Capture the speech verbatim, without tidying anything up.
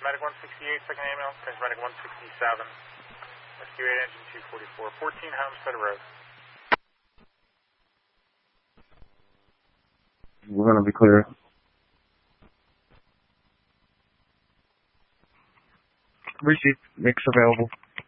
Medic one sixty-eight, second ambulance, Medic one sixty-seven, Rescue eight, engine two forty-four, fourteen Homestead Road. We're going to be clear. Receive. Mix available.